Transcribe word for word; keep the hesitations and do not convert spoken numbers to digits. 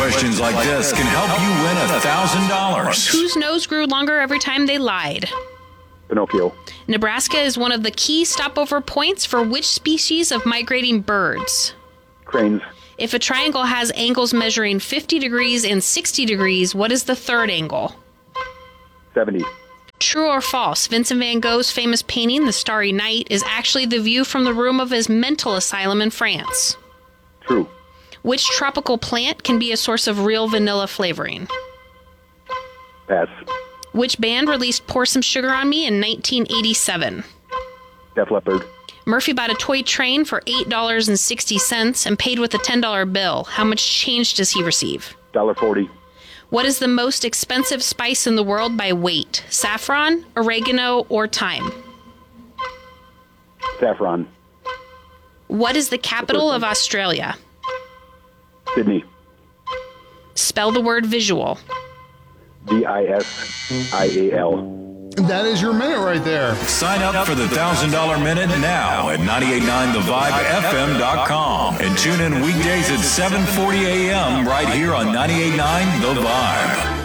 questions like this can help you win one thousand dollars. Whose nose grew longer every time they lied? Pinocchio. Nebraska is one of the key stopover points for which species of migrating birds? Cranes. If a triangle has angles measuring fifty degrees and sixty degrees, what is the third angle? seventy. True or false? Vincent van Gogh's famous painting, The Starry Night, is actually the view from the room of his mental asylum in France. True. Which tropical plant can be a source of real vanilla flavoring? Pass. Which band released Pour Some Sugar on Me in nineteen eighty-seven? Def Leppard. Murphy bought a toy train for eight dollars and sixty cents and paid with a ten dollar bill. How much change does he receive? one dollar forty. What is the most expensive spice in the world by weight? Saffron, oregano, or thyme? Saffron. What is the capital of Australia? Sydney. Spell the word visual. V I S I A L. That is your minute right there. Sign up for the one thousand dollars Minute now at nine eight nine the vibe f m dot com and tune in weekdays at seven forty a.m. right here on ninety-eight point nine The Vibe.